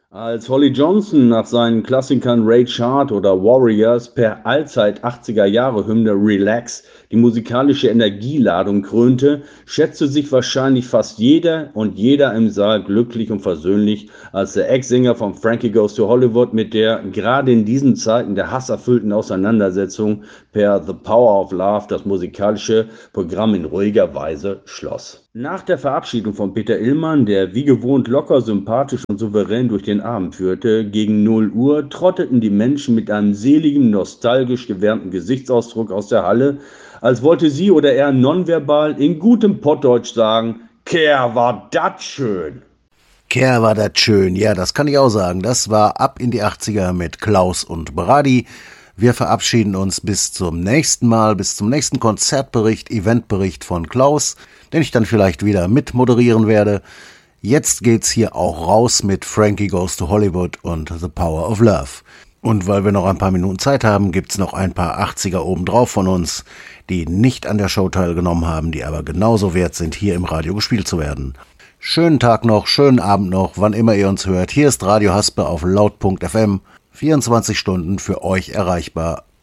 Als Holly Johnson nach seinen Klassikern Rage Hard oder Warriors per Allzeit 80er Jahre Hymne Relax die musikalische Energieladung krönte, schätzte sich wahrscheinlich fast jeder und jeder im Saal glücklich und versöhnlich, als der Ex-Sänger von Frankie Goes to Hollywood mit der gerade in diesen Zeiten der hasserfüllten Auseinandersetzung per The Power of Love das musikalische Programm in ruhiger Weise schloss. Nach der Verabschiedung von Peter Illmann, der wie gewohnt locker, sympathisch und souverän durch den Abend führte, gegen 0 Uhr trotteten die Menschen mit einem seligen, nostalgisch gewärmten Gesichtsausdruck aus der Halle, als wollte sie oder er nonverbal in gutem Pottdeutsch sagen: Kerr, war dat schön! Kerr, war das schön. Ja, das kann ich auch sagen. Das war ab in die 80er mit Klaus und Brady. Wir verabschieden uns bis zum nächsten Mal, bis zum nächsten Konzertbericht, Eventbericht von Klaus, den ich dann vielleicht wieder mitmoderieren werde. Jetzt geht's hier auch raus mit Frankie Goes to Hollywood und The Power of Love. Und weil wir noch ein paar Minuten Zeit haben, gibt's noch ein paar 80er obendrauf von uns, die nicht an der Show teilgenommen haben, die aber genauso wert sind, hier im Radio gespielt zu werden. Schönen Tag noch, schönen Abend noch, wann immer ihr uns hört. Hier ist Radio Haspe auf laut.fm. 24 Stunden für euch erreichbar.